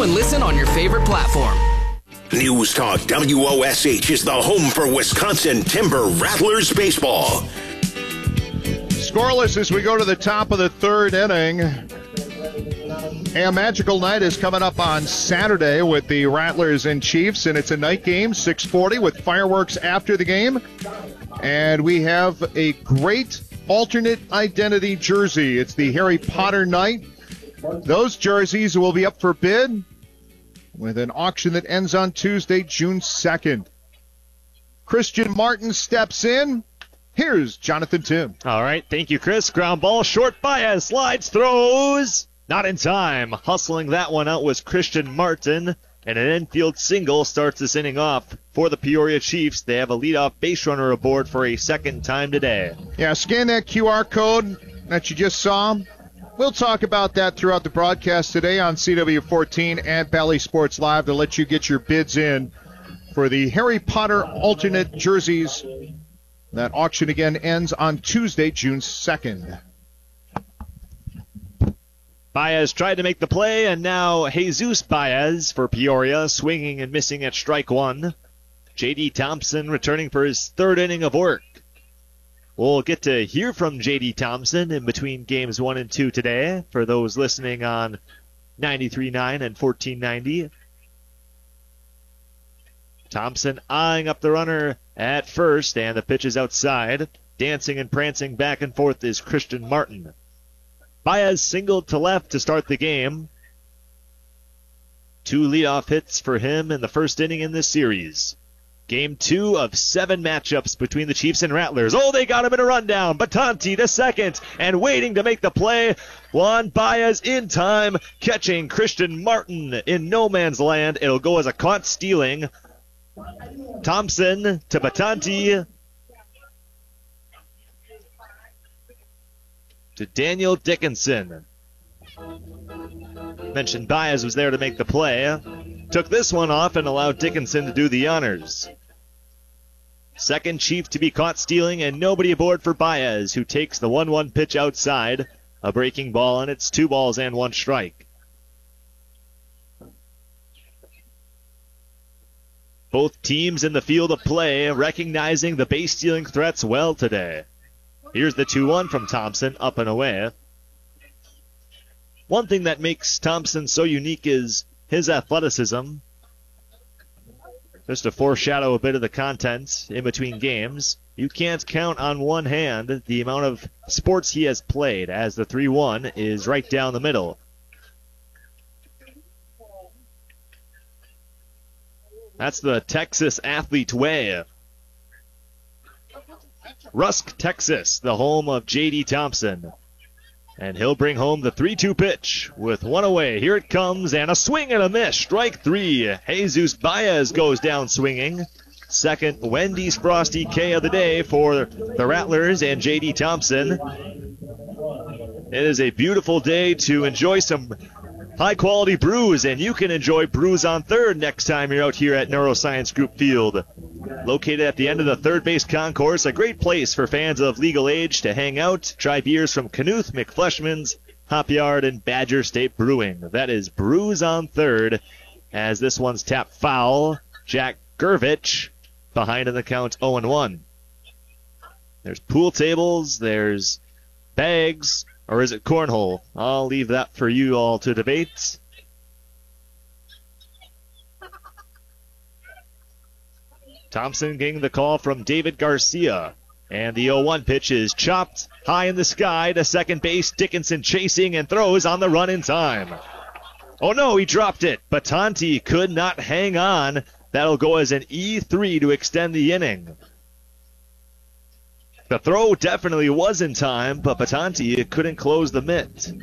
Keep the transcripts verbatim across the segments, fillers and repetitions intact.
Follow and listen on your favorite platform. News Talk W O S H is the home for Wisconsin Timber Rattlers baseball. Scoreless as we go to the top of the third inning. A magical night is coming up on Saturday with the Rattlers and Chiefs, and it's a night game, six forty, with fireworks after the game. And we have a great alternate identity jersey. It's the Harry Potter night. Those jerseys will be up for bid with an auction that ends on Tuesday, June second. Christian Martin steps in. Here's Jonathan Tim. All right, thank you, Chris. Ground ball, short Baez, slides, throws. Not in time. Hustling that one out was Christian Martin, and an infield single starts this inning off for the Peoria Chiefs. They have a leadoff base runner aboard for a second time today. Yeah, scan that Q R code that you just saw. We'll talk about that throughout the broadcast today on C W fourteen and Bally Sports Live to let you get your bids in for the Harry Potter alternate jerseys. That auction again ends on Tuesday, June second. Baez tried to make the play, and now Jesus Baez for Peoria, swinging and missing at strike one. J D. Thompson returning for his third inning of work. We'll get to hear from J D. Thompson in between games one and two today for those listening on ninety-three point nine and fourteen ninety. Thompson eyeing up the runner at first, and the pitch is outside. Dancing and prancing back and forth is Christian Martin. Baez singled to left to start the game. Two leadoff hits for him in the first inning in this series. Game two of seven matchups between the Chiefs and Rattlers. Oh, they got him in a rundown. Batanti to second and waiting to make the play. Juan Baez in time, catching Christian Martin in no man's land. It'll go as a caught stealing. Thompson to Batanti. To Daniel Dickinson. Mentioned Baez was there to make the play. Took this one off and allowed Dickinson to do the honors. Second Chief to be caught stealing, and nobody aboard for Baez, who takes the one one pitch outside. A breaking ball, and it's two balls and one strike. Both teams in the field of play recognizing the base stealing threats well today. Here's the two one from Thompson, up and away. One thing that makes Thompson so unique is his athleticism. Just to foreshadow a bit of the content in between games, you can't count on one hand the amount of sports he has played, as the three one is right down the middle. That's the Texas athlete way. Rusk, Texas, the home of J D. Thompson. And he'll bring home the three two pitch with one away. Here it comes, and a swing and a miss. Strike three. Jesus Baez goes down swinging. Second Wendy's Frosty K of the day for the Rattlers and J D. Thompson. It is a beautiful day to enjoy some high-quality brews, and you can enjoy Brews on Third next time you're out here at Neuroscience Group Field. Located at the end of the third base concourse, a great place for fans of legal age to hang out, try beers from Knuth, McFleshman's, Hop Yard, and Badger State Brewing. That is Brews on Third, as this one's tapped foul. Jack Gervich behind in the count oh and one. There's pool tables, there's bags, or is it cornhole? I'll leave that for you all to debate. Thompson getting the call from David Garcia. And the oh one pitch is chopped high in the sky to second base. Dickinson chasing and throws on the run in time. Oh no, he dropped it. Batanti could not hang on. That'll go as an E three to extend the inning. The throw definitely was in time, but Batanti couldn't close the mitt.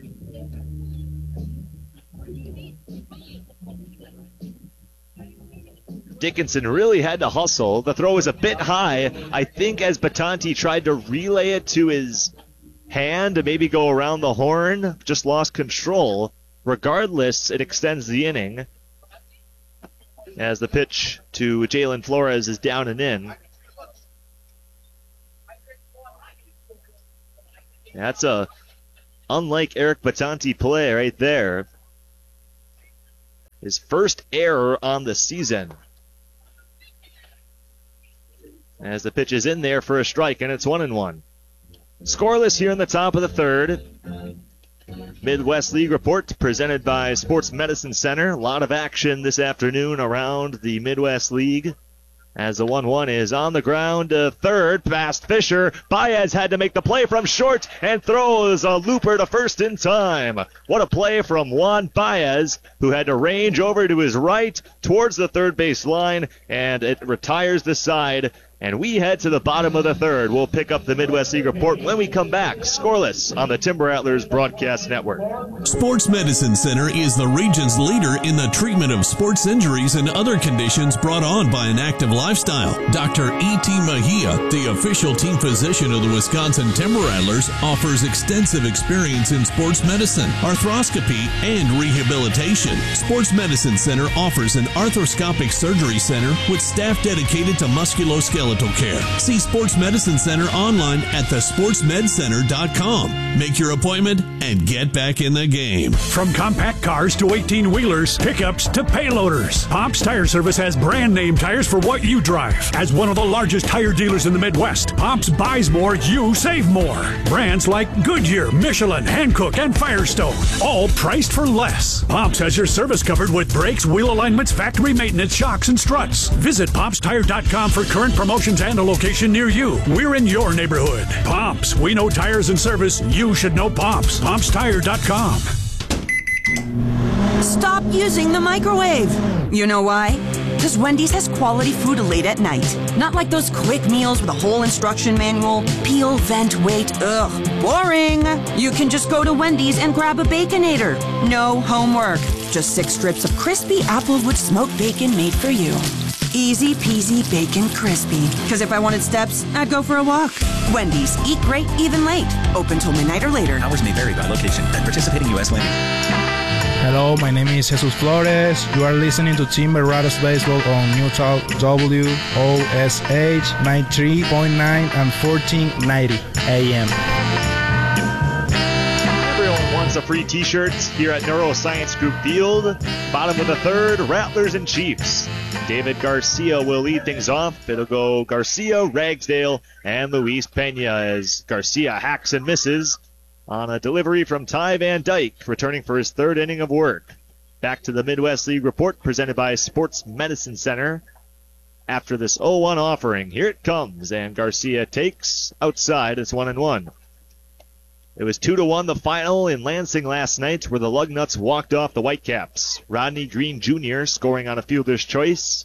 Dickinson really had to hustle. The throw was a bit high. I think as Batanti tried to relay it to his hand to maybe go around the horn, just lost control. Regardless, it extends the inning as the pitch to Jalen Flores is down and in. That's a unlike Eric Batanti play right there. His first error on the season. As the pitch is in there for a strike, and it's one and one. Scoreless here in the top of the third. Midwest League report presented by Sports Medicine Center. A lot of action this afternoon around the Midwest League. As the one one is on the ground, uh, third, past Fisher. Baez had to make the play from short and throws a looper to first in time. What a play from Juan Baez, who had to range over to his right towards the third base line, and it retires the side. And we head to the bottom of the third. We'll pick up the Midwest League report when we come back. Scoreless on the Timber Rattlers Broadcast Network. Sports Medicine Center is the region's leader in the treatment of sports injuries and other conditions brought on by an active lifestyle. Doctor E T. Mejia, the official team physician of the Wisconsin Timber Rattlers, offers extensive experience in sports medicine, arthroscopy, and rehabilitation. Sports Medicine Center offers an arthroscopic surgery center with staff dedicated to musculoskeletal care. See Sports Medicine Center online at the sports med center dot com. Make your appointment and get back in the game. From compact cars to eighteen-wheelers, pickups to payloaders, Pops Tire Service has brand name tires for what you drive. As one of the largest tire dealers in the Midwest, Pops buys more, you save more. Brands like Goodyear, Michelin, Hankook, and Firestone, all priced for less. Pops has your service covered with brakes, wheel alignments, factory maintenance, shocks, and struts. Visit pops tire dot com for current promotions and a location near you. We're in your neighborhood. Pops, we know tires and service. You should know Pops. pops tire dot com. Stop using the microwave. You know why? Because Wendy's has quality food late at night. Not like those quick meals with a whole instruction manual. Peel, vent, wait. Ugh, boring. You can just go to Wendy's and grab a Baconator. No homework. Just six strips of crispy Applewood smoked bacon made for you. Easy peasy bacon crispy. Because if I wanted steps, I'd go for a walk. Wendy's. Eat great, even late. Open till midnight or later. Hours may vary by location at participating U S Wendy's. Hello, my name is Jesus Flores. You are listening to Timber Rattlers Baseball on New Talk W O S H ninety-three point nine and fourteen ninety A M. Everyone wants a free t-shirt here at Neuroscience Group Field. Bottom of the third, Rattlers and Chiefs. David Garcia will lead things off. It'll go Garcia, Ragsdale, and Luis Pena as Garcia hacks and misses on a delivery from Ty Van Dyke, returning for his third inning of work. Back to the Midwest League report presented by Sports Medicine Center. After this oh one offering, here it comes, and Garcia takes outside. It's one and one. It was two to one the final in Lansing last night, where the Lugnuts walked off the Whitecaps. Rodney Green Junior scoring on a fielder's choice.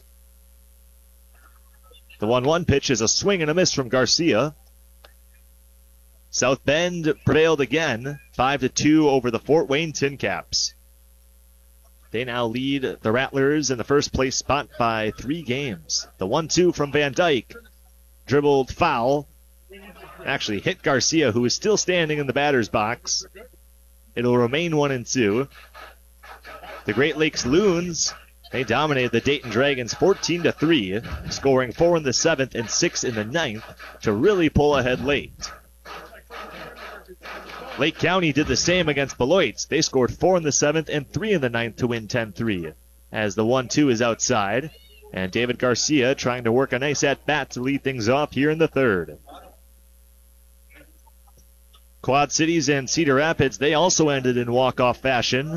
The one one pitch is a swing and a miss from Garcia. South Bend prevailed again, five to two over the Fort Wayne Tin Caps. They now lead the Rattlers in the first place spot by three games. The one two from Van Dyke, dribbled foul. Actually hit Garcia, who is still standing in the batter's box. It'll remain one and two. The Great Lakes Loons, they dominated the Dayton Dragons fourteen to three, scoring four in the seventh and six in the ninth to really pull ahead late. Lake County did the same against Beloit. They scored four in the seventh and three in the ninth to win ten three. As the one two is outside, and David Garcia trying to work a nice at-bat to lead things off here in the third. Quad Cities and Cedar Rapids, they also ended in walk-off fashion.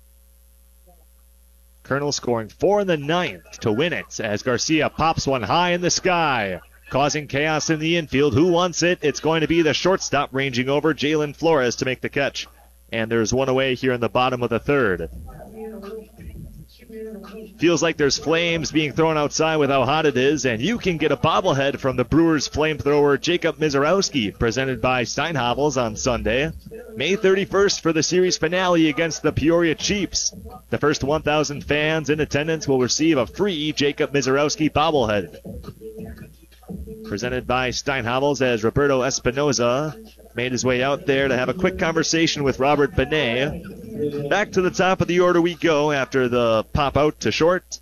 Colonel scoring four in the ninth to win it as Garcia pops one high in the sky, causing chaos in the infield. Who wants it? It's going to be the shortstop ranging over, Jalen Flores, to make the catch. And there's one away here in the bottom of the third. Feels like there's flames being thrown outside with how hot it is, and you can get a bobblehead from the Brewers flamethrower Jacob Mizarowski, presented by Steinhavels on Sunday. May thirty-first for the series finale against the Peoria Chiefs. The first one thousand fans in attendance will receive a free Jacob Mizarowski bobblehead. Presented by Steinhavels as Roberto Espinoza made his way out there to have a quick conversation with Robert Benet. Back to the top of the order we go after the pop out to short.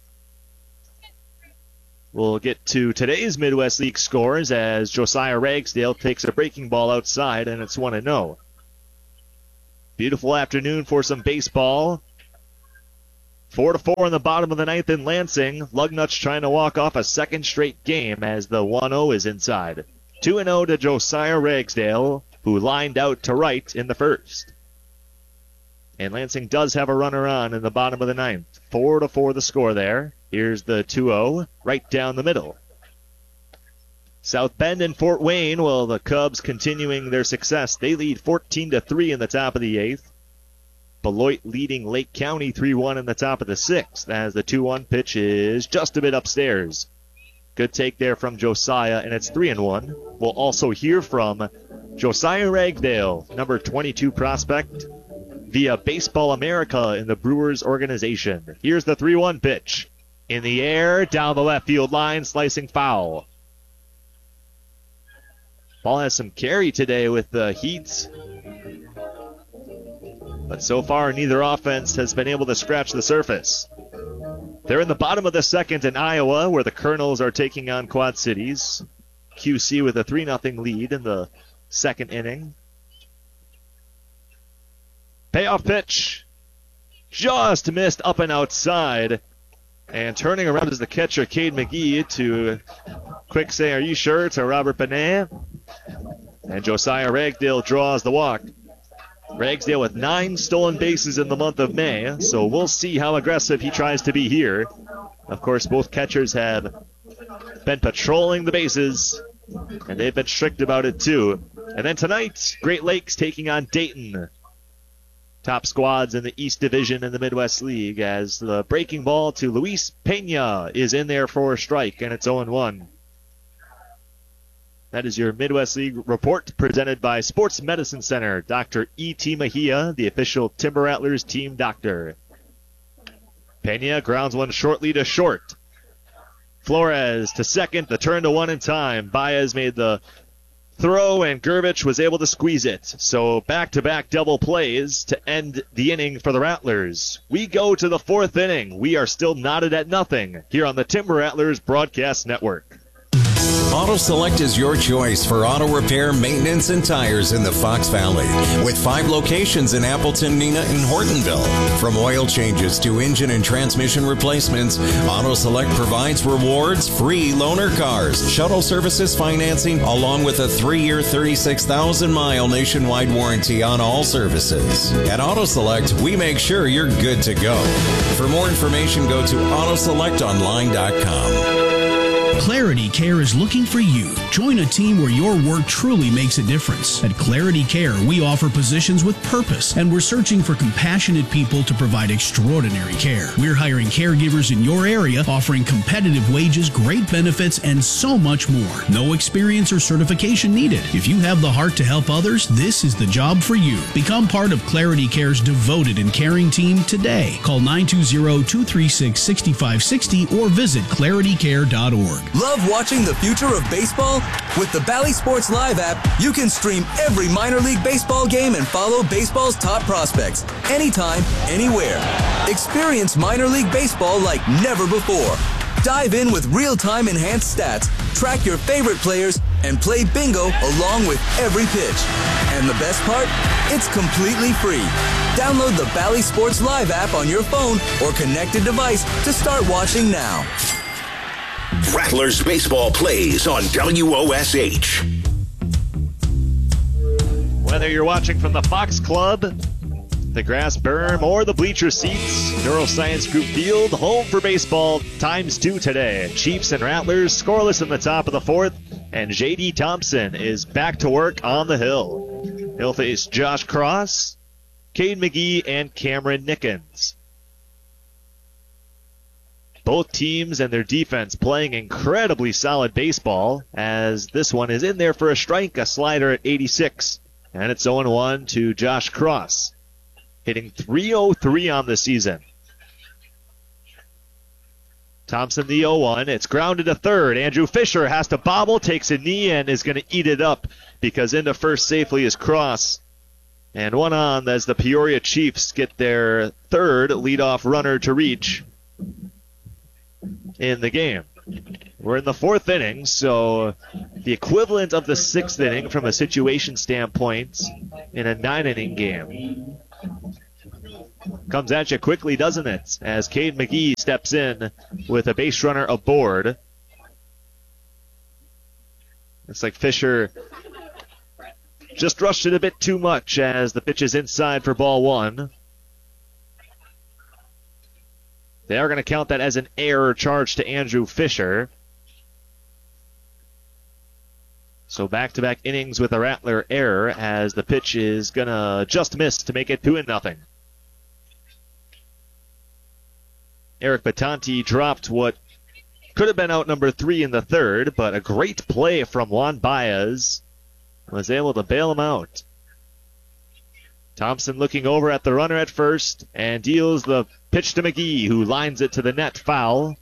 We'll get to today's Midwest League scores as Josiah Ragsdale takes a breaking ball outside, and it's one and oh. Beautiful afternoon for some baseball. Four to four in the bottom of the ninth in Lansing. Lugnuts trying to walk off a second straight game as the one oh is inside. two and oh to Josiah Ragsdale, who lined out to right in the first. And Lansing does have a runner on in the bottom of the ninth. Four to four the score there. Here's the two oh right down the middle. South Bend and Fort Wayne, well, the Cubs continuing their success. They lead fourteen to three in the top of the eighth. Beloit leading Lake County three one in the top of the sixth as the two one pitch is just a bit upstairs. Good take there from Josiah, and it's three and one. We'll also hear from Josiah Ragsdale, number twenty-two prospect, via Baseball America in the Brewers organization. Here's the three one pitch. In the air, down the left field line, slicing foul. Ball has some carry today with the Heat. But so far, neither offense has been able to scratch the surface. They're in the bottom of the second in Iowa, where the Colonels are taking on Quad Cities. Q C with a three nothing lead in the second inning. Payoff pitch. Just missed up and outside. And turning around is the catcher, Cade McGee, to quick say, "Are you sure?" to Robert Benet. And Josiah Ragsdale draws the walk. Ragsdale with nine stolen bases in the month of May, so we'll see how aggressive he tries to be here. Of course, both catchers have been patrolling the bases, and they've been strict about it too. And then tonight, Great Lakes taking on Dayton. Top squads in the East Division in the Midwest League, as the breaking ball to Luis Pena is in there for a strike, and it's oh and one. That is your Midwest League report presented by Sports Medicine Center. Doctor E T. Mejia, the official Timber Rattlers team doctor. Pena grounds one shortly to short. Flores to second, the turn to one in time. Baez made the throw, and Gervich was able to squeeze it. So back-to-back double plays to end the inning for the Rattlers. We go to the fourth inning. We are still knotted at nothing here on the Timber Rattlers Broadcast Network. Auto Select is your choice for auto repair, maintenance, and tires in the Fox Valley. With five locations in Appleton, Neenah, and Hortonville. From oil changes to engine and transmission replacements, Auto Select provides rewards, free loaner cars, shuttle services financing, along with a three-year, thirty-six thousand mile nationwide warranty on all services. At Auto Select, we make sure you're good to go. For more information, go to auto select online dot com. Clarity Care is looking for you. Join a team where your work truly makes a difference. At Clarity Care, we offer positions with purpose, and we're searching for compassionate people to provide extraordinary care. We're hiring caregivers in your area, offering competitive wages, great benefits, and so much more. No experience or certification needed. If you have the heart to help others, this is the job for you. Become part of Clarity Care's devoted and caring team today. Call nine two zero, two three six, six five six zero or visit clarity care dot org. Love watching the future of baseball? With the Bally Sports Live app, you can stream every minor league baseball game and follow baseball's top prospects anytime, anywhere. Experience minor league baseball like never before. Dive in with real-time enhanced stats, track your favorite players, and play bingo along with every pitch. And the best part? It's completely free. Download the Bally Sports Live app on your phone or connected device to start watching now. Rattlers baseball plays on W O S H. Whether you're watching from the Fox Club, the grass berm, or the bleacher seats, Neuroscience Group Field, home for baseball times two today. Chiefs and Rattlers scoreless in the top of the fourth, and J D Thompson is back to work on the hill. He'll face Josh Cross, Cade McGee, and Cameron Nickens. Both teams and their defense playing incredibly solid baseball, as this one is in there for a strike, a slider at eighty-six. And it's oh and one to Josh Cross, hitting three oh three on the season. Thompson the oh one. It's grounded to third. Andrew Fisher has to bobble, takes a knee, and is going to eat it up because into first safely is Cross. And one on as the Peoria Chiefs get their third leadoff runner to reach in the game. We're in the fourth inning, so the equivalent of the sixth inning from a situation standpoint in a nine-inning game. comes at you quickly, doesn't it? As Cade McGee steps in with a base runner aboard. Looks like Fisher just rushed it a bit too much as the pitch is inside for ball one. They are going to count that as an error charge to Andrew Fisher. So back-to-back innings with a Rattler error as the pitch is going to just miss to make it two and nothing. Eric Batanti dropped what could have been out number three in the third, but a great play from Juan Baez was able to bail him out. Thompson looking over at the runner at first and deals the pitch to McGee, who lines it to the net foul.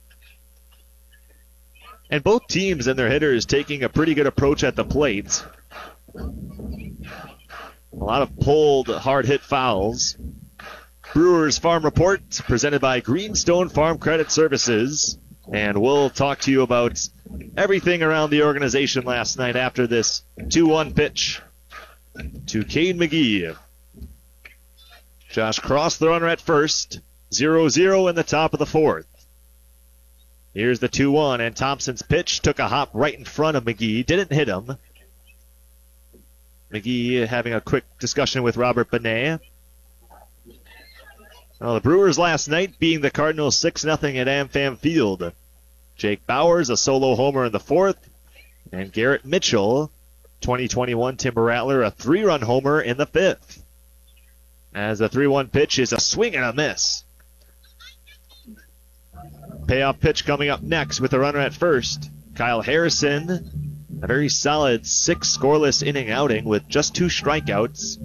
And both teams and their hitters taking a pretty good approach at the plate. A lot of pulled, hard-hit fouls. Brewers Farm Report presented by Greenstone Farm Credit Services. And we'll talk to you about everything around the organization last night after this two one pitch to Cade McGee. Josh Cross, the runner at first. zero zero in the top of the fourth. Here's the two one, and Thompson's pitch took a hop right in front of McGee. Didn't hit him. McGee having a quick discussion with Robert Benet. Well, the Brewers last night beating the Cardinals six nothing at AmFam Field. Jake Bowers, a solo homer in the fourth. And Garrett Mitchell, twenty twenty-one Timber Rattler, a three-run homer in the fifth. As the three one pitch is a swing and a miss. Payoff pitch coming up next with the runner at first. Kyle Harrison, a very solid six scoreless inning outing with just two strikeouts.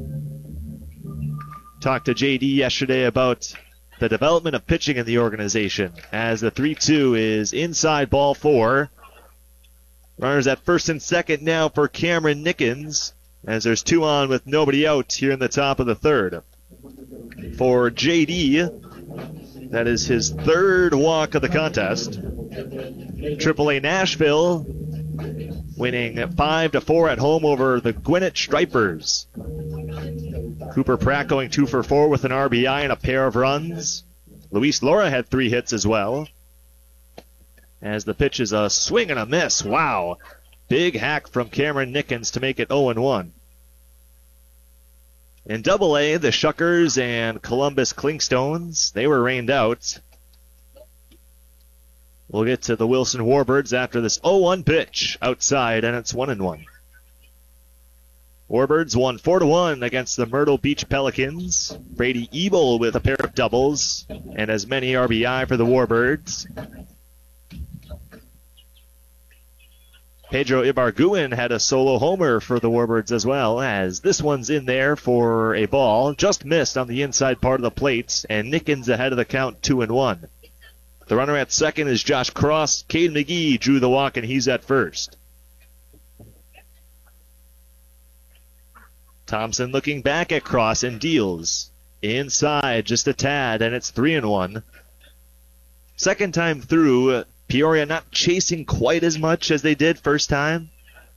Talked to J D yesterday about the development of pitching in the organization as the three two is inside ball four. Runners at first and second now for Cameron Nickens as there's two on with nobody out here in the top of the third. For J D, that is his third walk of the contest. Triple A Nashville winning five to four at home over the Gwinnett Stripers. Cooper Pratt going two for four with an R B I and a pair of runs. Luis Laura had three hits as well. As the pitch is a swing and a miss. Wow. Big hack from Cameron Nickens to make it oh and one. In Double A, the Shuckers and Columbus Clinkstones, they were rained out. We'll get to the Wilson Warbirds after this oh one pitch outside, and it's one and one. Warbirds won four to one against the Myrtle Beach Pelicans. Brady Ebel with a pair of doubles and as many R B I for the Warbirds. Pedro Ibarguen had a solo homer for the Warbirds as well, as this one's in there for a ball. Just missed on the inside part of the plate, and Nickens ahead of the count, two and one. The runner at second is Josh Cross. Cade McGee drew the walk, and he's at first. Thompson looking back at Cross and deals. Inside, just a tad, and it's three and one. Second time through, Peoria not chasing quite as much as they did first time.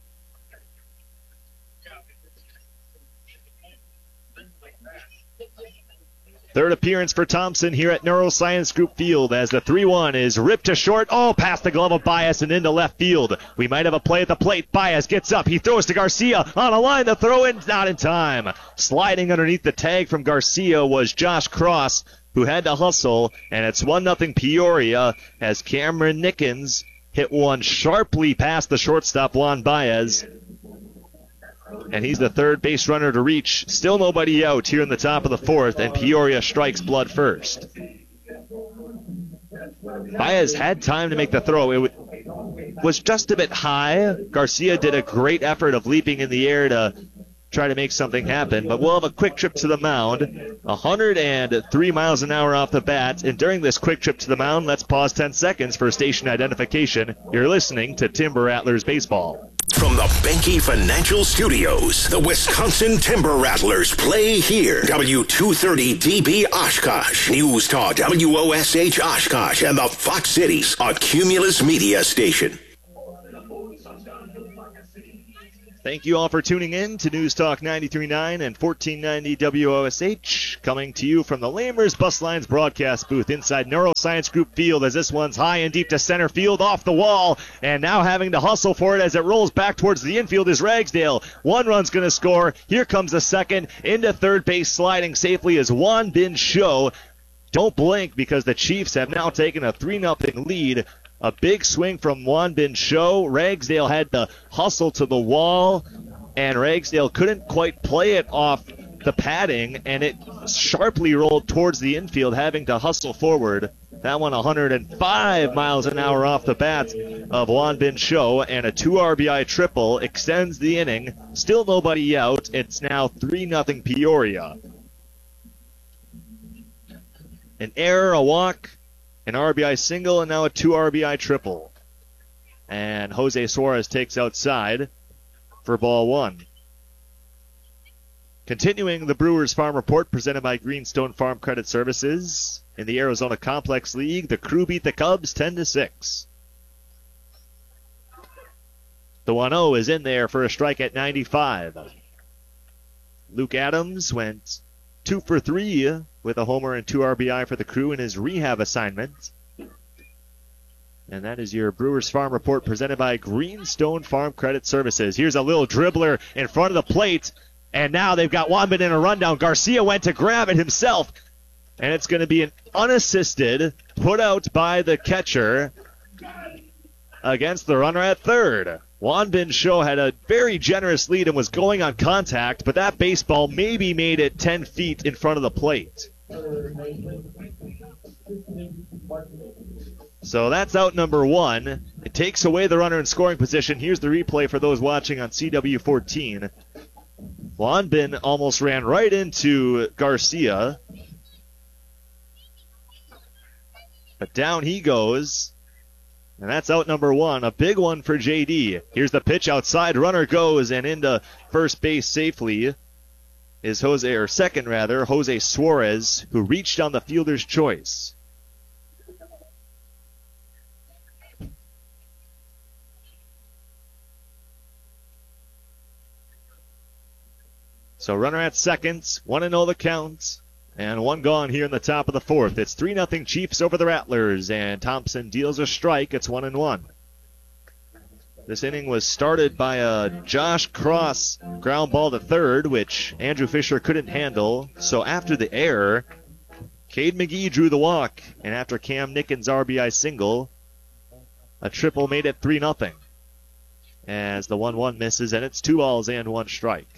Third appearance for Thompson here at Neuroscience Group Field as the three one is ripped to short. Oh, past the glove of Baez and into left field. We might have a play at the plate. Baez gets up. He throws to Garcia. On a line, the throw in, not in time. Sliding underneath the tag from Garcia was Josh Cross, who had to hustle, and it's one nothing Peoria as Cameron Nickens hit one sharply past the shortstop Juan Baez. And he's the third base runner to reach. Still nobody out here in the top of the fourth, and Peoria strikes blood first. Baez had time to make the throw. It was just a bit high. Garcia did a great effort of leaping in the air to try to make something happen, but we'll have a quick trip to the mound. one hundred three miles an hour off the bat, and during this quick trip to the mound, let's pause ten seconds for station identification. You're listening to Timber Rattlers Baseball. From the Benke Financial Studios, the Wisconsin Timber Rattlers play here. W two thirty D B Oshkosh, News Talk W O S H Oshkosh, and the Fox Cities, a Cumulus Media station. Thank you all for tuning in to News Talk ninety-three point nine and fourteen ninety W O S H, coming to you from the Lamers Bus Lines broadcast booth inside Neuroscience Group Field, as this one's high and deep to center field, off the wall, and now having to hustle for it as it rolls back towards the infield is Ragsdale. One run's going to score. Here comes the second. Into third base, sliding safely is Juan Bin Show. Don't blink, because the Chiefs have now taken a three nothing lead. A big swing from Juan Bin Show. Ragsdale had to hustle to the wall, and Ragsdale couldn't quite play it off the padding, and it sharply rolled towards the infield, having to hustle forward. That one one hundred five miles an hour off the bat of Juan Bin Show, and a two R B I triple extends the inning. Still nobody out. It's now three nothing Peoria. An error, a walk, an R B I single, and now a two R B I triple. And Jose Suarez takes outside for ball one. Continuing the Brewers Farm Report presented by Greenstone Farm Credit Services. In the Arizona Complex League, the Crew beat the Cubs ten to six. The one oh is in there for a strike at ninety-five. Luke Adams went two for three with a homer and two R B I for the Crew in his rehab assignment. And that is your Brewers Farm Report presented by Greenstone Farm Credit Services. Here's a little dribbler in front of the plate, and now they've got Wanbin in a rundown. Garcia went to grab it himself, and it's going to be an unassisted put out by the catcher against the runner at third. Juan Bin Show had a very generous lead and was going on contact, but that baseball maybe made it ten feet in front of the plate. So that's out number one. It takes away the runner in scoring position. Here's the replay for those watching on C W fourteen. Juan Bin almost ran right into Garcia. But down he goes. And that's out number one. A big one for J D. Here's the pitch outside. Runner goes, and into first base safely is Jose, or second rather, Jose Suarez, who reached on the fielder's choice. So runner at second, one and oh the count, and one gone here in the top of the fourth. It's three nothing Chiefs over the Rattlers, and Thompson deals a strike. It's one and one. This inning was started by a Josh Cross ground ball to third, which Andrew Fisher couldn't handle. So after the error, Cade McGee drew the walk, and after Cam Nickens' R B I single, a triple made it three nothing. As the one one misses, and it's two balls and one strike.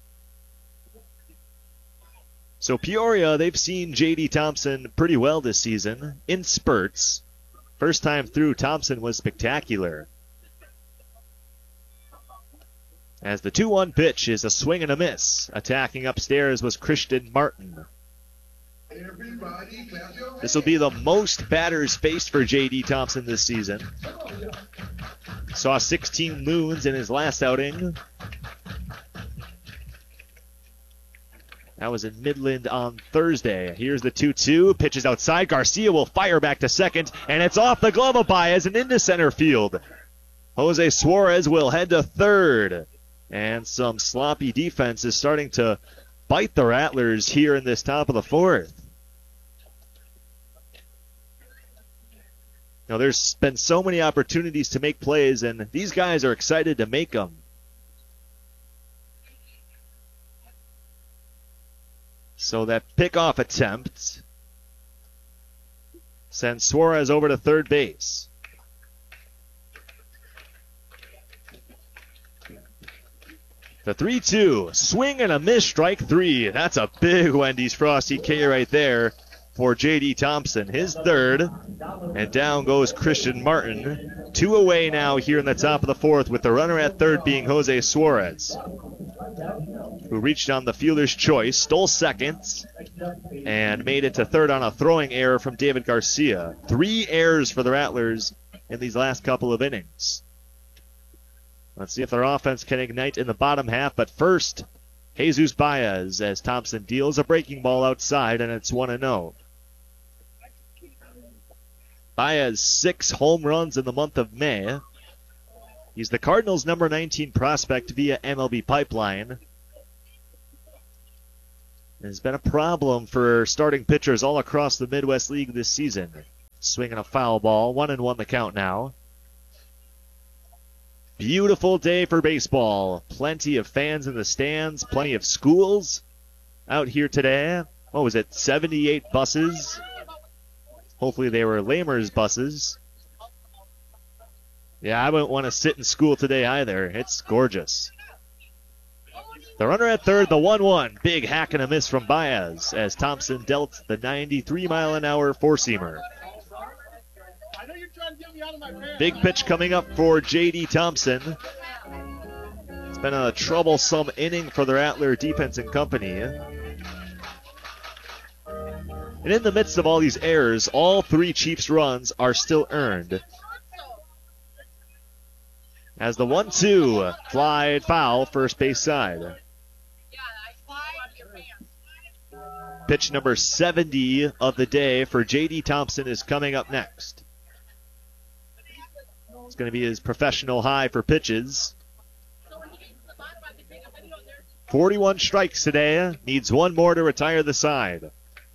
So Peoria, they've seen J D Thompson pretty well this season, in spurts. First time through, Thompson was spectacular. As the two one pitch is a swing and a miss. Attacking upstairs was Christian Martin. This will be the most batters faced for J D Thompson this season. Saw sixteen moons in his last outing. That was in Midland on Thursday. Here's the two two. Pitches outside. Garcia will fire back to second, and it's off the glove of Baez and into center field. Jose Suarez will head to third. And some sloppy defense is starting to bite the Rattlers here in this top of the fourth. Now, there's been so many opportunities to make plays, and these guys are excited to make them. So that pickoff attempt sends Suarez over to third base. The three two, swing and a miss, strike three. That's a big Wendy's Frosty K right there for J D Thompson. His third, and down goes Christian Martin. Two away now here in the top of the fourth, with the runner at third being Jose Suarez, who reached on the fielder's choice, stole second, and made it to third on a throwing error from David Garcia. Three errors for the Rattlers in these last couple of innings. Let's see if their offense can ignite in the bottom half, but first, Jesus Baez as Thompson deals a breaking ball outside, and it's one and oh. Baez, six home runs in the month of May. He's the Cardinals' number nineteen prospect via M L B Pipeline. It's been a problem for starting pitchers all across the Midwest League this season. Swinging a foul ball, one and one the count now. Beautiful day for baseball. Plenty of fans in the stands, plenty of schools out here today. What was it, seventy-eight buses? Hopefully they were Lamers buses. Yeah, I wouldn't want to sit in school today either. It's gorgeous. The runner at third, the one one. Big hack and a miss from Baez as Thompson dealt the ninety-three mile an hour four-seamer. Big pitch coming up for J D. Thompson. It's been a troublesome inning for the Rattler defense and company. And in the midst of all these errors, all three Chiefs runs are still earned. As the one two, fly foul, first base side. Pitch number seventy of the day for J D. Thompson is coming up next. It's going to be his professional high for pitches. forty-one strikes today. Needs one more to retire the side.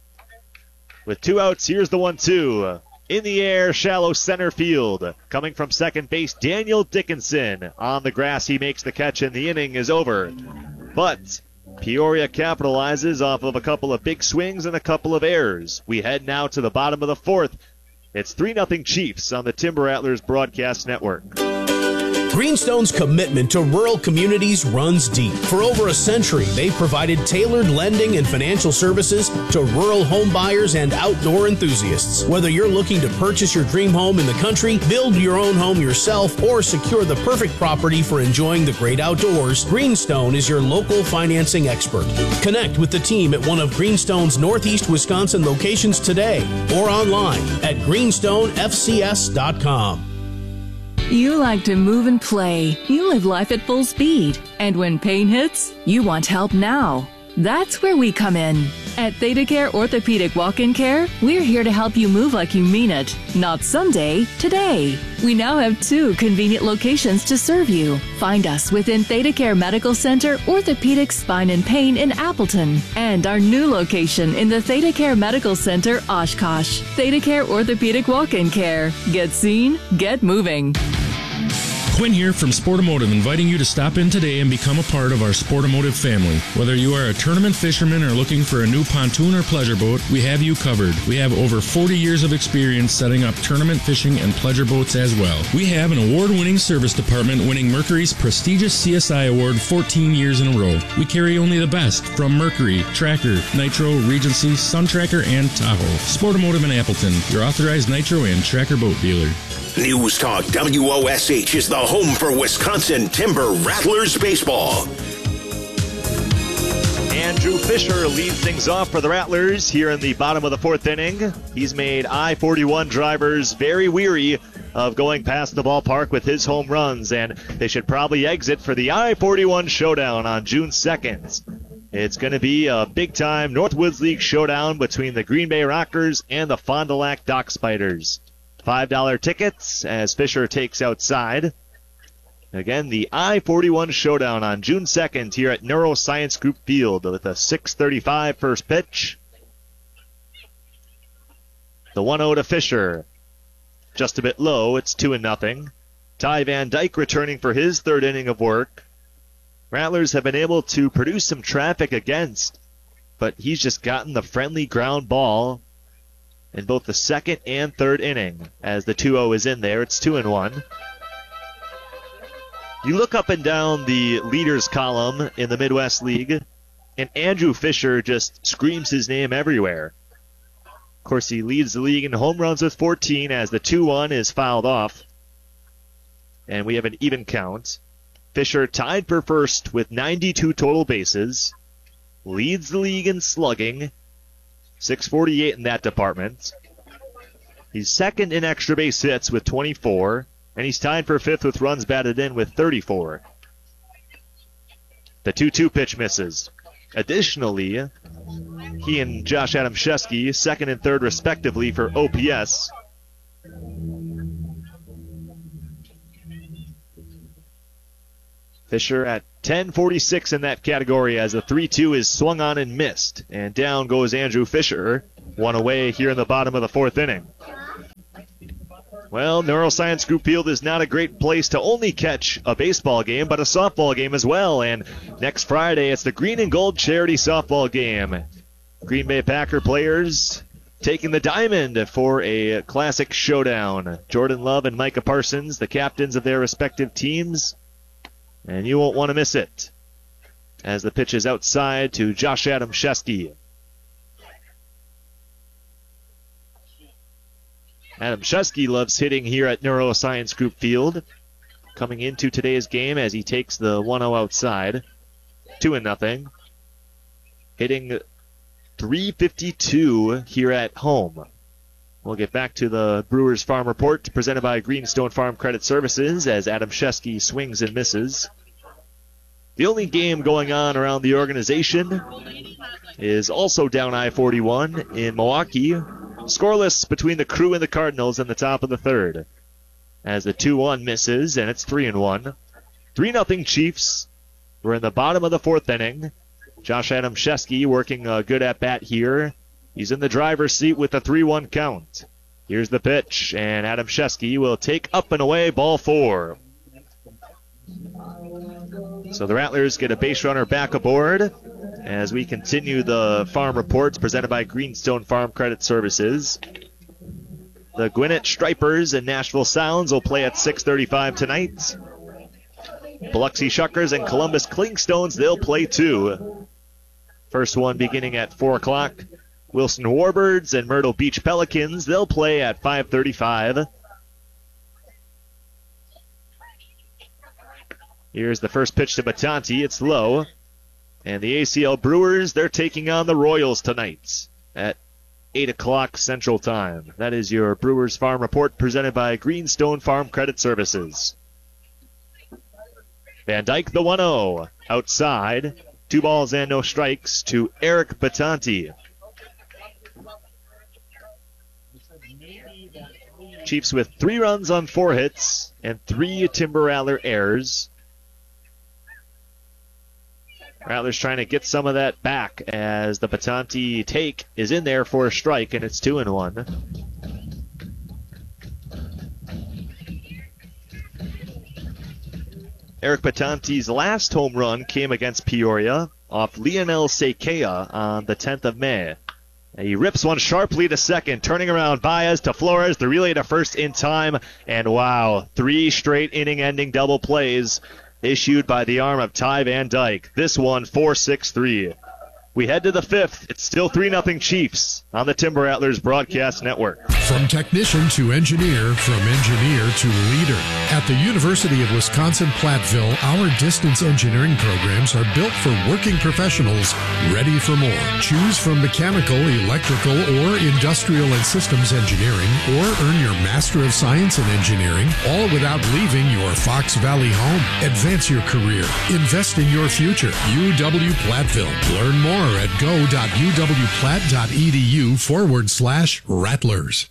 With two outs, here's the one two. In the air, shallow center field. Coming from second base, Daniel Dickinson. On the grass, he makes the catch, and the inning is over. But Peoria capitalizes off of a couple of big swings and a couple of errors. We head now to the bottom of the fourth. It's three nothing Chiefs on the Timber Rattlers Broadcast Network. Greenstone's commitment to rural communities runs deep. For over a century, they've provided tailored lending and financial services to rural home buyers and outdoor enthusiasts. Whether you're looking to purchase your dream home in the country, build your own home yourself, or secure the perfect property for enjoying the great outdoors, Greenstone is your local financing expert. Connect with the team at one of Greenstone's Northeast Wisconsin locations today or online at greenstone f c s dot com. You like to move and play. You live life at full speed. And when pain hits, you want help now. That's where we come in. At ThedaCare Orthopedic Walk-In Care, we're here to help you move like you mean it. Not someday, today. We now have two convenient locations to serve you. Find us within ThedaCare Medical Center, Orthopedic Spine and Pain in Appleton, and our new location in the ThedaCare Medical Center, Oshkosh. ThedaCare Orthopedic Walk-In Care. Get seen, get moving. Quinn here from Sportomotive, inviting you to stop in today and become a part of our Sportomotive family. Whether you are a tournament fisherman or looking for a new pontoon or pleasure boat, we have you covered. We have over forty years of experience setting up tournament fishing and pleasure boats as well. We have an award-winning service department winning Mercury's prestigious C S I award fourteen years in a row. We carry only the best from Mercury, Tracker, Nitro, Regency, Sun Tracker, and Tahoe. Sportomotive in Appleton, your authorized Nitro and Tracker boat dealer. News Talk W O S H is the home for Wisconsin Timber Rattlers baseball. Andrew Fisher leads things off for the Rattlers here in the bottom of the fourth inning. He's made I forty-one drivers very weary of going past the ballpark with his home runs, and they should probably exit for the I forty-one showdown on June second. It's going to be a big-time Northwoods League showdown between the Green Bay Rockers and the Fond du Lac Dock Spiders. five dollar tickets as Fisher takes outside. Again, the I forty-one showdown on June second here at Neuroscience Group Field with a six thirty-five first pitch. The one oh to Fisher. Just a bit low. It's two and nothing. Ty Van Dyke returning for his third inning of work. Rattlers have been able to produce some traffic against, but he's just gotten the friendly ground ball in both the second and third inning. As the two oh is in there, it's two and one. You look up and down the leaders column in the Midwest League, and Andrew Fisher just screams his name everywhere. Of course, he leads the league in home runs with fourteen as the two one is fouled off. And we have an even count. Fisher tied for first with ninety-two total bases. Leads the league in slugging. six forty-eight in that department. He's second in extra base hits with twenty-four. And he's tied for fifth with runs batted in with thirty-four. The two two pitch misses. Additionally, he and Josh Adamszewski, second and third respectively for O P S. Fisher at ten forty-six in that category as the three two is swung on and missed. And down goes Andrew Fisher. One away here in the bottom of the fourth inning. Well, Neuroscience Group Field is not a great place to only catch a baseball game, but a softball game as well. And next Friday, it's the Green and Gold Charity Softball Game. Green Bay Packer players taking the diamond for a classic showdown. Jordan Love and Micah Parsons, the captains of their respective teams. And you won't want to miss it. As the pitch is outside to Josh Adam Shesky. Adam Shesky loves hitting here at Neuroscience Group Field. Coming into today's game as he takes the one oh outside. two and nothing. Hitting three fifty-two here at home. We'll get back to the Brewers Farm Report presented by Greenstone Farm Credit Services as Adam Shesky swings and misses. The only game going on around the organization is also down I forty-one in Milwaukee. Scoreless between the Crew and the Cardinals in the top of the third. As the two one misses, and it's three and one. three nothing Chiefs. We're in the bottom of the fourth inning. Josh Adam Shesky working a good at-bat here. He's in the driver's seat with a three one count. Here's the pitch, and Adam Shesky will take up and away, ball four. So the Rattlers get a base runner back aboard as we continue the farm reports presented by Greenstone Farm Credit Services. The Gwinnett Stripers and Nashville Sounds will play at six thirty-five tonight. Biloxi Shuckers and Columbus Clingstones, they'll play too. First one beginning at four o'clock. Wilson Warbirds and Myrtle Beach Pelicans, they'll play at five thirty-five. Here's the first pitch to Batanti. It's low. And the A C L Brewers, they're taking on the Royals tonight at eight o'clock Central Time. That is your Brewers Farm Report presented by Greenstone Farm Credit Services. Van Dyke, the one oh. Outside. Two balls and no strikes to Eric Batanti. Chiefs with three runs on four hits and three Timber Rattler errors. Rattlers trying to get some of that back as the Batanti take is in there for a strike, and it's two and one. Eric Batanti's last home run came against Peoria off Lionel Sekea on the tenth of May. He rips one sharply to second, turning around Baez to Flores, the relay to first in time, and wow, three straight inning-ending double plays issued by the arm of Ty Van Dyke. This one, four six three. We head to the fifth. It's still three nothing Chiefs on the Timber Rattlers Broadcast Network. From technician to engineer, from engineer to leader. At the University of Wisconsin-Platteville, our distance engineering programs are built for working professionals ready for more. Choose from mechanical, electrical, or industrial and systems engineering, or earn your Master of Science in Engineering, all without leaving your Fox Valley home. Advance your career. Invest in your future. U W-Platteville. Learn more at go.uwplatt.edu forward slash Rattlers.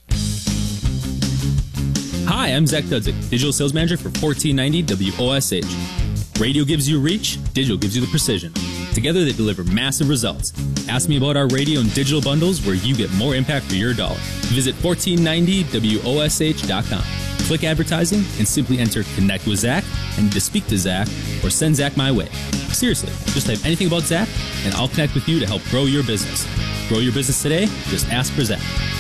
Hi, I'm Zach Dudzik, Digital Sales Manager for fourteen ninety W O S H. Radio gives you reach, digital gives you the precision. Together they deliver massive results. Ask me about our radio and digital bundles where you get more impact for your dollar. Visit fourteen ninety W O S H dot com. Click advertising and simply enter Connect with Zach and to speak to Zach or send Zach my way. Seriously, just type anything about Zach and I'll connect with you to help grow your business. Grow your business today? Just ask for Zach.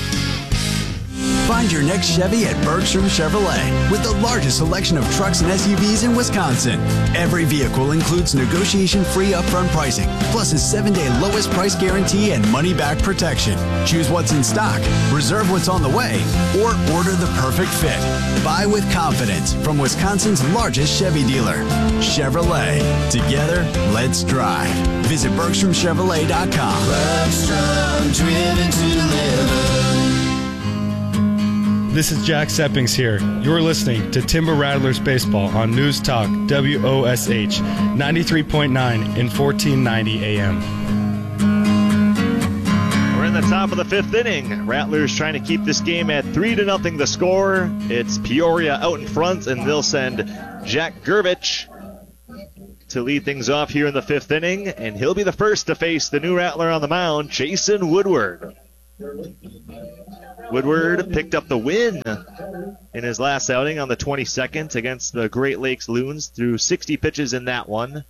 Find your next Chevy at Bergstrom Chevrolet with the largest selection of trucks and S U Vs in Wisconsin. Every vehicle includes negotiation-free upfront pricing, plus a seven-day lowest price guarantee and money-back protection. Choose what's in stock, reserve what's on the way, or order the perfect fit. Buy with confidence from Wisconsin's largest Chevy dealer, Chevrolet. Together, let's drive. Visit Bergstrom Chevrolet dot com. Bergstrom, driven to deliver. This is Jack Seppings here. You're listening to Timber Rattlers Baseball on News Talk W O S H ninety-three point nine and fourteen ninety A M. We're in the top of the fifth inning. Rattlers trying to keep this game at three to nothing the score. It's Peoria out in front, and they'll send Jack Gervich to lead things off here in the fifth inning, and he'll be the first to face the new Rattler on the mound, Jason Woodward. Woodward picked up the win in his last outing on the twenty-second against the Great Lakes Loons, threw sixty pitches in that one.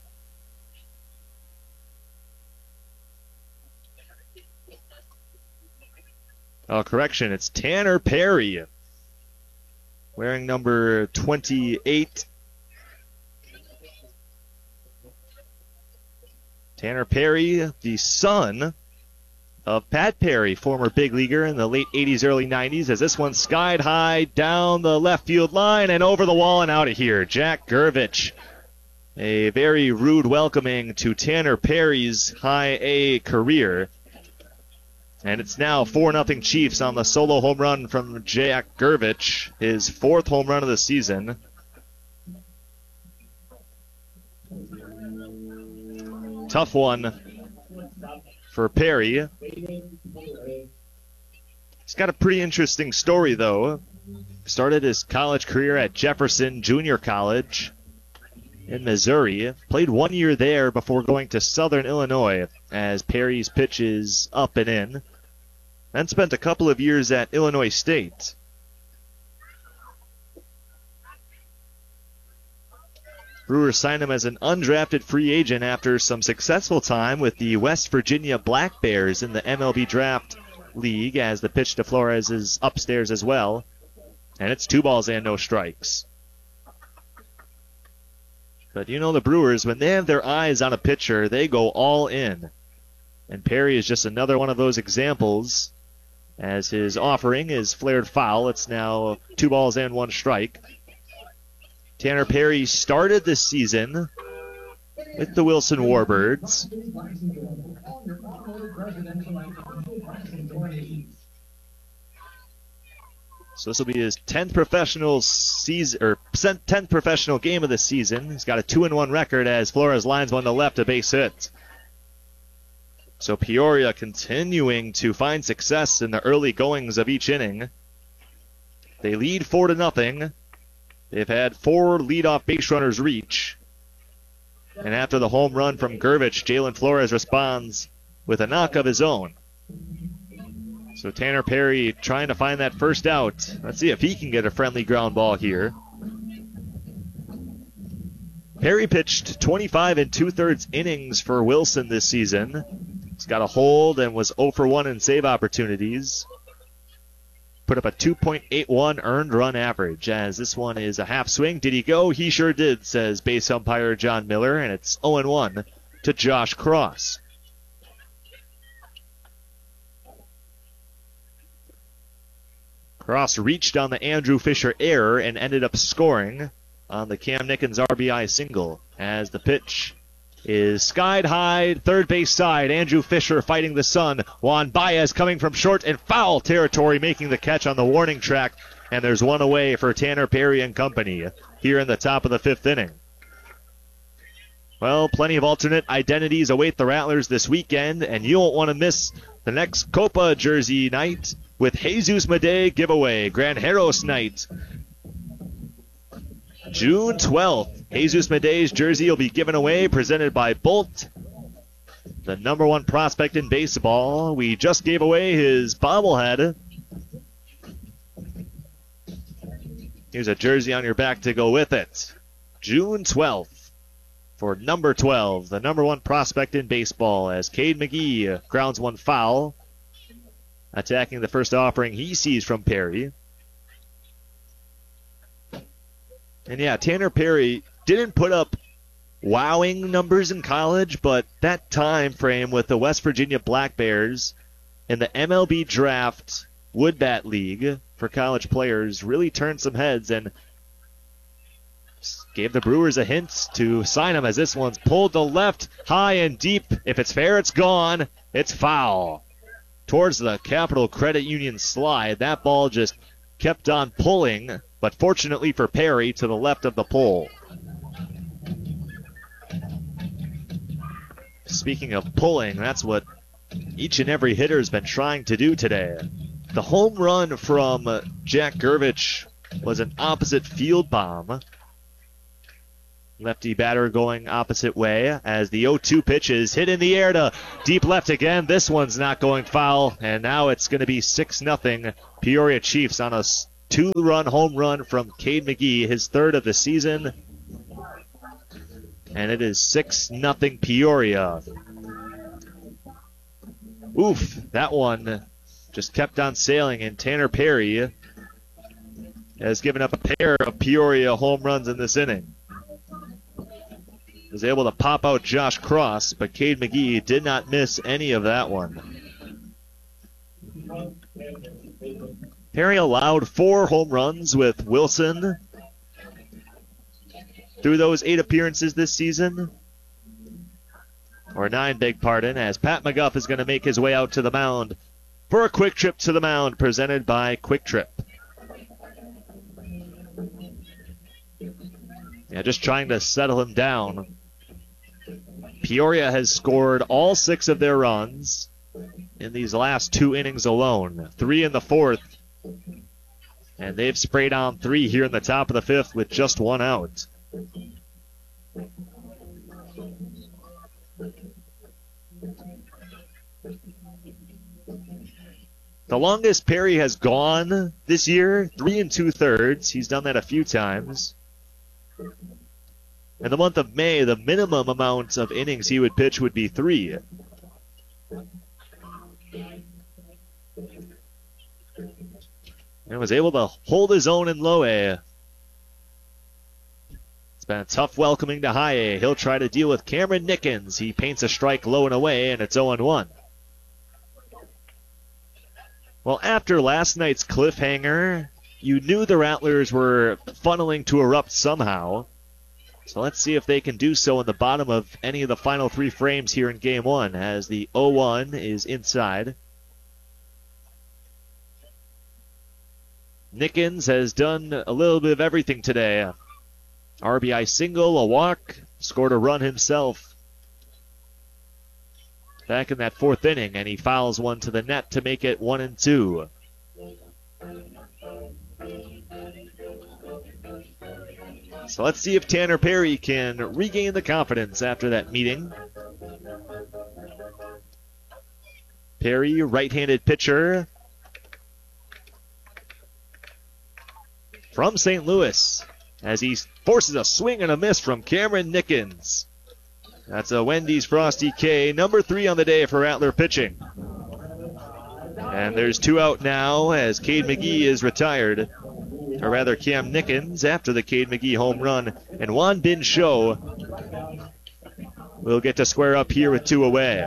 Oh, correction, it's Tanner Perry, wearing number twenty-eight. Tanner Perry, the son of Pat Perry, former big leaguer in the late eighties, early nineties, as this one skied high down the left field line and over the wall and out of here. Jack Gervich, a very rude welcoming to Tanner Perry's high A career. And it's now four nothing Chiefs on the solo home run from Jack Gervich, his fourth home run of the season. Tough one for Perry. He's got a pretty interesting story, though. Started his college career at Jefferson Junior College in Missouri. Played one year there before going to Southern Illinois as Perry's pitches up and in. Then spent a couple of years at Illinois State. Brewers signed him as an undrafted free agent after some successful time with the West Virginia Black Bears in the M L B Draft League, as the pitch to Flores is upstairs as well. And it's two balls and no strikes. But you know the Brewers, when they have their eyes on a pitcher, they go all in. And Perry is just another one of those examples, as his offering is flared foul. It's now two balls and one strike. Tanner Perry started this season with the Wilson Warbirds. So this will be his tenth professional season, or tenth professional game of the season. He's got a two and one record as Flores lines one to left, a base hit. So Peoria continuing to find success in the early goings of each inning. They lead four to nothing. They've had four leadoff base runners reach. And after the home run from Gervich, Jalen Flores responds with a knock of his own. So Tanner Perry trying to find that first out. Let's see if he can get a friendly ground ball here. Perry pitched twenty-five and two-thirds innings for Wilson this season. He's got a hold and was zero for one in save opportunities. Put up a two point eight one earned run average, as this one is a half swing. Did he go? He sure did, says base umpire John Miller, and it's oh and one to Josh Cross. Cross reached on the Andrew Fisher error and ended up scoring on the Cam Nickens R B I single, as the pitch is skied high, third base side. Andrew Fisher fighting the sun. Juan Baez coming from short and foul territory, making the catch on the warning track. And there's one away for Tanner Perry and company here in the top of the fifth inning. Well, plenty of alternate identities await the Rattlers this weekend, and you won't want to miss the next Copa jersey night with Jesus Madej giveaway, Granjeros night. June twelfth, Jesus Madej's jersey will be given away, presented by Bolt, the number one prospect in baseball. We just gave away his bobblehead. Here's a jersey on your back to go with it. June twelfth for number twelve, the number one prospect in baseball, as Cade McGee grounds one foul, attacking the first offering he sees from Perry. And yeah, Tanner Perry didn't put up wowing numbers in college, but that time frame with the West Virginia Black Bears in the M L B Draft Wood Bat League for college players really turned some heads and gave the Brewers a hint to sign him, as this one's pulled to left, high and deep. If it's fair, it's gone. It's foul. Towards the Capital Credit Union slide, that ball just kept on pulling, but fortunately for Perry, to the left of the pole. Speaking of pulling, that's what each and every hitter has been trying to do today. The home run from Jack Gervich was an opposite field bomb. Lefty batter going opposite way as the oh two pitch is hit in the air to deep left again. This one's not going foul, and now it's going to be six nothing Peoria Chiefs on a two-run home run from Cade McGee, his third of the season. And it is six nothing Peoria. Oof, that one just kept on sailing, and Tanner Perry has given up a pair of Peoria home runs in this inning. Was able to pop out Josh Cross, but Cade McGee did not miss any of that one. Perry allowed four home runs with Wilson through those eight appearances this season. Or nine, beg pardon, as Pat McGuff is going to make his way out to the mound for a quick trip to the mound presented by Quick Trip. Yeah, just trying to settle him down. Peoria has scored all six of their runs in these last two innings alone. Three in the fourth. And they've sprayed on three here in the top of the fifth with just one out. The longest Perry has gone this year, three and two thirds. He's done that a few times. In the month of May, the minimum amount of innings he would pitch would be three. And was able to hold his own in low A. It's been a tough welcoming to high A. He'll try to deal with Cameron Nickens. He paints a strike low and away, and it's oh and one. Well, after last night's cliffhanger, you knew the Rattlers were funneling to erupt somehow. So let's see if they can do so in the bottom of any of the final three frames here in game one, as the oh one is inside. Nickens has done a little bit of everything today. R B I single, a walk, scored a run himself back in that fourth inning, and he fouls one to the net to make it one and two. So let's see if Tanner Perry can regain the confidence after that meeting. Perry, right-handed pitcher from Saint Louis, as he forces a swing and a miss from Cameron Nickens. That's a Wendy's Frosty K, number three on the day for Rattler pitching. And there's two out now as Cade McGee is retired. Or rather, Cam Nickens after the Cade McGee home run. And Juan Bin Cho will get to square up here with two away.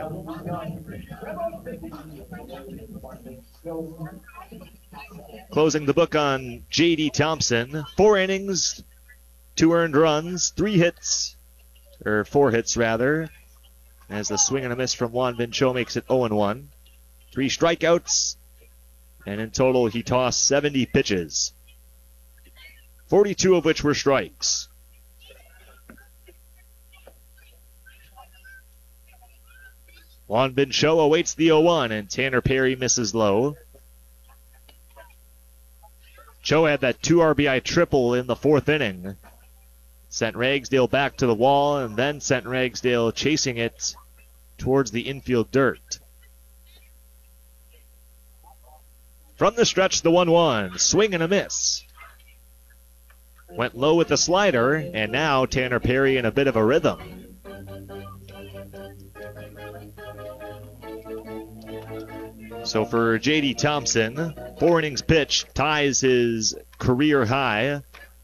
Closing the book on J D Thompson. Four innings, two earned runs, three hits, or four hits rather, as the swing and a miss from Juan Bin Cho makes it oh and one. Three strikeouts, and in total he tossed seventy pitches, forty-two of which were strikes. Juan Bin Cho awaits the oh one, and Tanner Perry misses low. Cho had that two R B I triple in the fourth inning. Sent Ragsdale back to the wall, and then sent Ragsdale chasing it towards the infield dirt. From the stretch, the one one. Swing and a miss. Went low with the slider, and now Tanner Perry in a bit of a rhythm. So for J D Thompson, four innings pitched, ties his career high.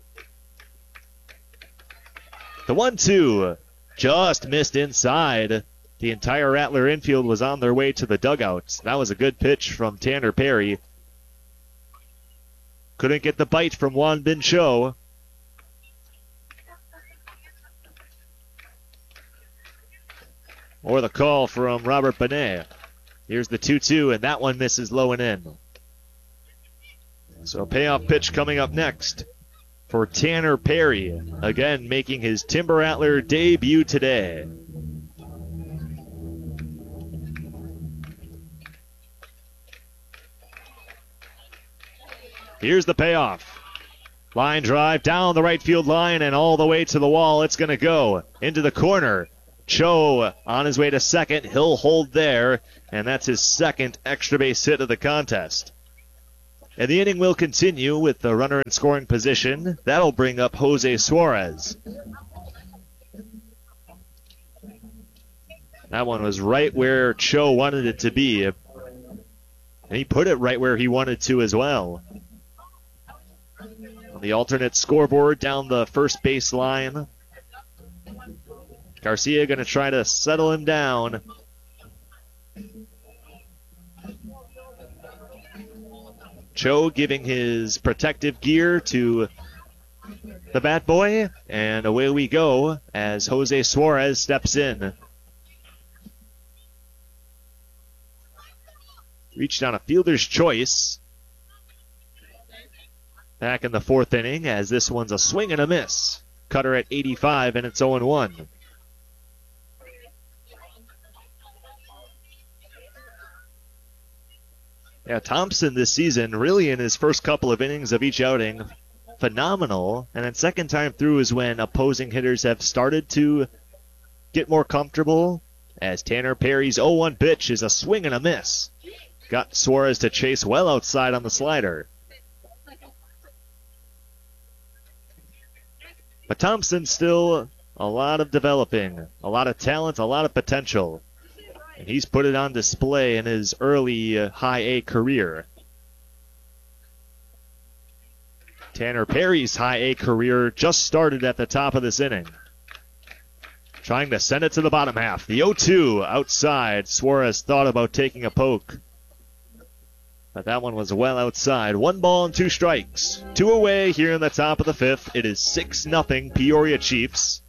The one two just missed inside. The entire Rattler infield was on their way to the dugouts. That was a good pitch from Tanner Perry. Couldn't get the bite from Juan Bin Cho. Or the call from Robert Benet. Here's the two two, and that one misses low and in. So a payoff pitch coming up next for Tanner Perry. Again, making his Timber Rattler debut today. Here's the payoff. Line drive down the right field line and all the way to the wall. It's going to go into the corner. Cho on his way to second. He'll hold there, and that's his second extra base hit of the contest. And the inning will continue with the runner in scoring position. That'll bring up Jose Suarez. That one was right where Cho wanted it to be. And he put it right where he wanted to as well. On the alternate scoreboard down the first base line. Garcia going to try to settle him down. Cho giving his protective gear to the bat boy. And away we go as Jose Suarez steps in. Reached on a fielder's choice. Back in the fourth inning as this one's a swing and a miss. Cutter at eighty-five and it's oh and one. Yeah, Thompson this season really in his first couple of innings of each outing, phenomenal. And then second time through is when opposing hitters have started to get more comfortable as Tanner Perry's oh one pitch is a swing and a miss. Got Suarez to chase well outside on the slider. But Thompson still a lot of developing, a lot of talent, a lot of potential. And he's put it on display in his early uh, high A career. Tanner Perry's high A career just started at the top of this inning. Trying to send it to the bottom half. The oh two outside. Suarez thought about taking a poke. But that one was well outside. One ball and two strikes. Two away here in the top of the fifth. It is six nothing Peoria Chiefs.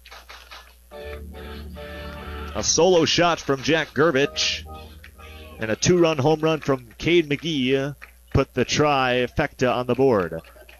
A solo shot from Jack Gervich. And a two-run home run from Cade McGee put the trifecta on the board.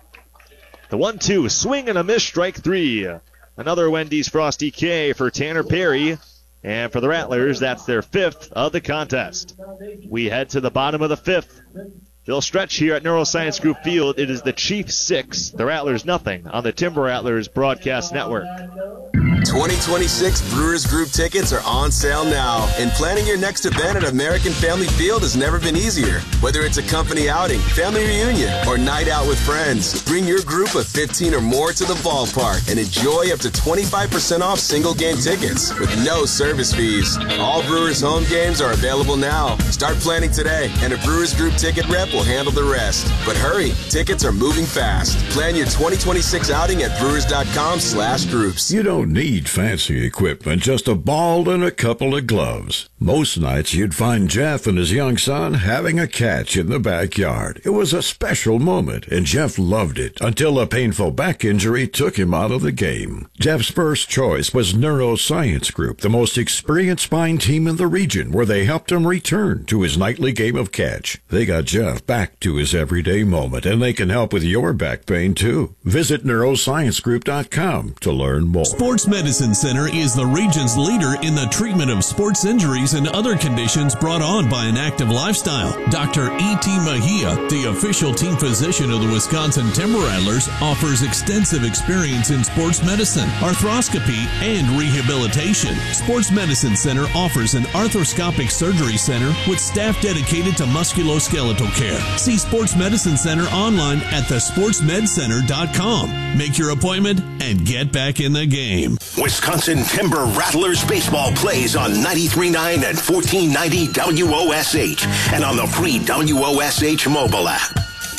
The one two, swing and a miss, strike three. Another Wendy's Frosty K for Tanner Perry. And for the Rattlers, that's their fifth of the contest. We head to the bottom of the fifth. They'll stretch here at Neuroscience Group Field. It is the Chiefs six, the Rattlers nothing on the Timber Rattlers Broadcast Network. twenty twenty-six Brewers Group tickets are on sale now, and planning your next event at American Family Field has never been easier. Whether it's a company outing, family reunion, or night out with friends, bring your group of fifteen or more to the ballpark and enjoy up to twenty-five percent off single game tickets with no service fees. All Brewers home games are available now. Start planning today, and a Brewers Group ticket rep will handle the rest. But hurry, tickets are moving fast. Plan your twenty twenty-six outing at brewers.com slash groups. You don't need fancy equipment, just a ball and a couple of gloves. Most nights you'd find Jeff and his young son having a catch in the backyard. It was a special moment, and Jeff loved it until a painful back injury took him out of the game. Jeff's first choice was Neuroscience Group, the most experienced spine team in the region, where they helped him return to his nightly game of catch. They got Jeff back to his everyday moment, and they can help with your back pain too. Visit neuroscience group dot com to learn more. Sports Medicine Center is the region's leader in the treatment of sports injuries and other conditions brought on by an active lifestyle. Doctor E T Mejia, the official team physician of the Wisconsin Timber Rattlers, offers extensive experience in sports medicine, arthroscopy, and rehabilitation. Sports Medicine Center offers an arthroscopic surgery center with staff dedicated to musculoskeletal care. See Sports Medicine Center online at the sports med center dot com. Make your appointment and get back in the game. Wisconsin Timber Rattlers baseball plays on ninety-three point nine and fourteen ninety W O S H and on the free W O S H mobile app.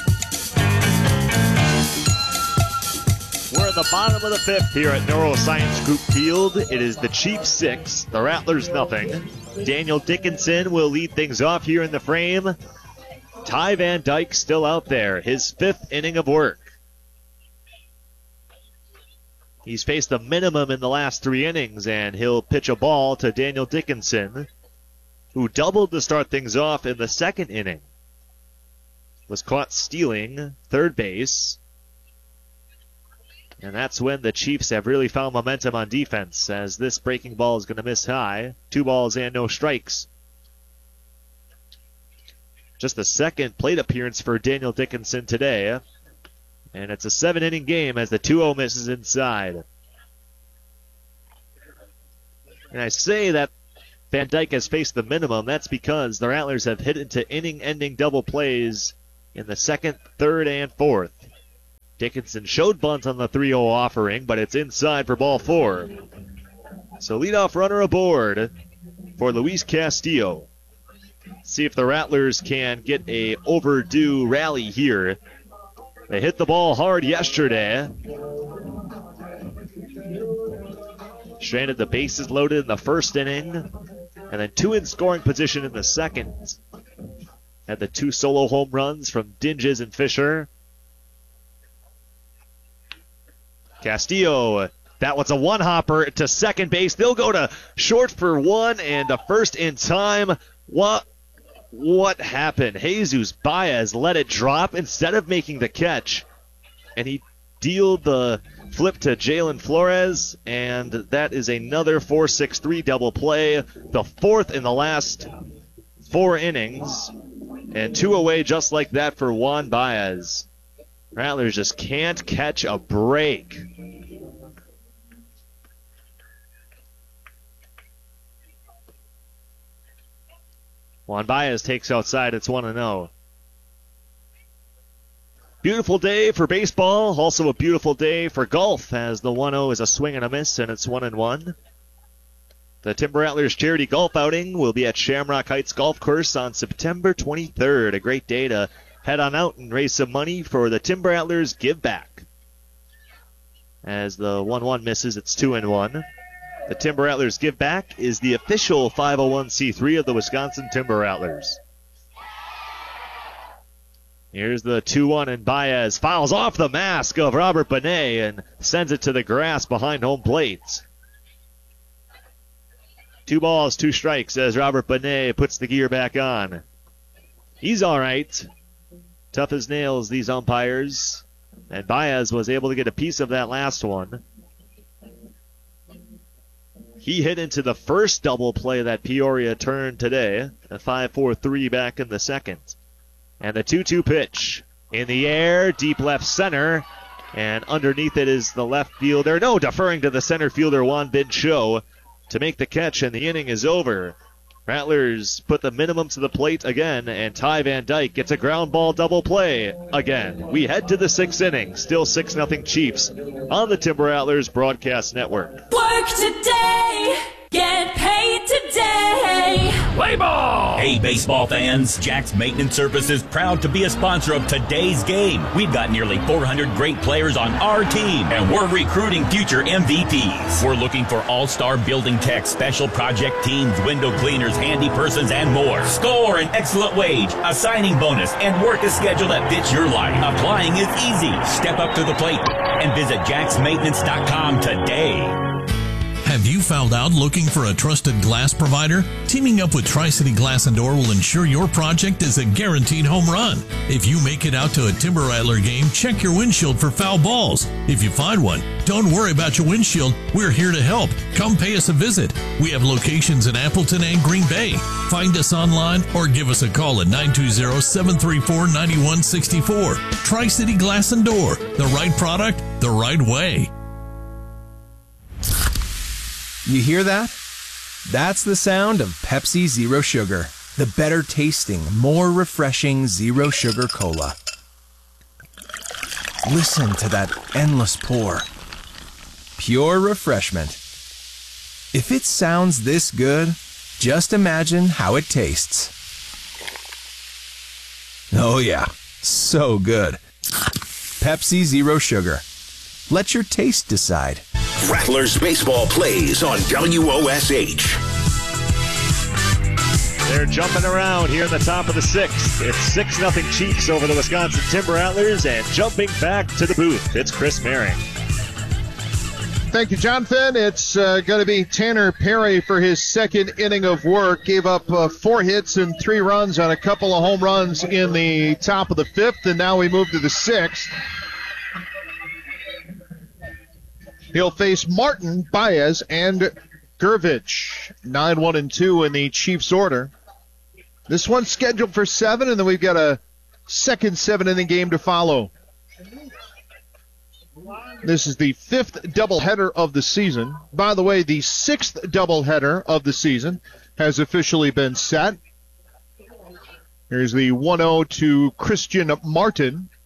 We're at the bottom of the fifth here at Neuroscience Group Field. It is the Chiefs six, the Rattlers nothing. Daniel Dickinson will lead things off here in the frame. Ty Van Dyke still out there, his fifth inning of work. He's faced a minimum in the last three innings, and he'll pitch a ball to Daniel Dickinson, who doubled to start things off in the second inning. Was caught stealing third base. And that's when the Chiefs have really found momentum on defense, as this breaking ball is going to miss high. Two balls and no strikes. Just the second plate appearance for Daniel Dickinson today. And it's a seven-inning game as the two oh misses inside. And I say that Van Dyke has faced the minimum. That's because the Rattlers have hit into inning-ending double plays in the second, third, and fourth. Dickinson showed bunt on the three oh offering, but it's inside for ball four. So leadoff runner aboard for Luis Castillo. See if the Rattlers can get a overdue rally here. They hit the ball hard yesterday. Stranded the bases loaded in the first inning. And then two in scoring position in the second. Had the two solo home runs from Dinges and Fisher. Castillo, that was a one-hopper to second base. They'll go to short for one and a first in time. What what happened? Jesus Baez let it drop instead of making the catch. And he dealed the flip to Jalen Flores, and that is another four six three double play, the fourth in the last four innings. And two away just like that for Juan Baez. Rattlers just can't catch a break. Juan Baez takes outside. It's one and oh. Beautiful day for baseball. Also a beautiful day for golf, as the one oh is a swing and a miss, and it's one and one. The Timber Rattlers charity golf outing will be at Shamrock Heights Golf Course on September twenty-third. A great day to head on out and raise some money for the Timber Rattlers Give Back. As the one one misses, it's two and one. The Timber Rattlers Give Back is the official five oh one c three of the Wisconsin Timber Rattlers. Here's the two one, and Baez fouls off the mask of Robert Benet and sends it to the grass behind home plate. Two balls, two strikes as Robert Benet puts the gear back on. He's all right. Tough as nails, these umpires. And Baez was able to get a piece of that last one. He hit into the first double play that Peoria turned today. A five four three back in the second. And the two two pitch. In the air, deep left center. And underneath it is the left fielder. No, deferring to the center fielder, Juan Bin Cho, to make the catch, and the inning is over. Rattlers put the minimum to the plate again, and Ty Van Dyke gets a ground ball double play again. We head to the sixth inning. Still six nothing Chiefs on the Timber Rattlers Broadcast Network. Work today, get paid today. Play ball! Hey, baseball fans, Jack's Maintenance Service is proud to be a sponsor of today's game. We've got nearly four hundred great players on our team, and we're recruiting future M V Ps. We're looking for all-star building techs, special project teams, window cleaners, handy persons, and more. Score an excellent wage, a signing bonus, and work a schedule that fits your life. Applying is easy. Step up to the plate and visit jacks maintenance dot com today. Have you found out looking for a trusted glass provider? Teaming up with Tri-City Glass and Door will ensure your project is a guaranteed home run. If you make it out to a Timber Rattler game, check your windshield for foul balls. If you find one, don't worry about your windshield. We're here to help. Come pay us a visit. We have locations in Appleton and Green Bay. Find us online or give us a call at nine two zero, seven three four, nine one six four. Tri-City Glass and Door. The right product, the right way. You hear that? That's the sound of Pepsi Zero Sugar, the better tasting, more refreshing Zero Sugar Cola. Listen to that endless pour. Pure refreshment. If it sounds this good, just imagine how it tastes. Oh yeah, so good. Pepsi Zero Sugar. Let your taste decide. Rattlers baseball plays on W O S H. They're jumping around here in the top of the sixth. It's six nothing Chiefs over the Wisconsin Timber Rattlers, and jumping back to the booth, it's Chris Merring. Thank you, Jonathan. It's uh, going to be Tanner Perry for his second inning of work. Gave up uh, four hits and three runs on a couple of home runs in the top of the fifth, and now we move to the sixth. He'll face Martin, Baez, and Gervich. nine one and two in the Chiefs order. This one's scheduled for seven, and then we've got a second seven-inning game to follow. This is the fifth doubleheader of the season. By the way, the sixth doubleheader of the season has officially been set. Here's the one oh to Christian Martin.